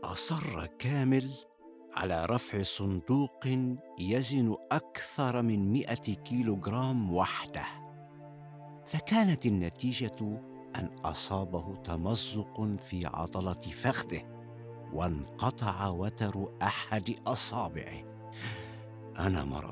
أصر كامل على رفع صندوق يزن أكثر من 100 كيلوغرام وحده، فكانت النتيجة أن أصابه تمزق في عضلة فخذه وانقطع وتر أحد أصابعه. أنا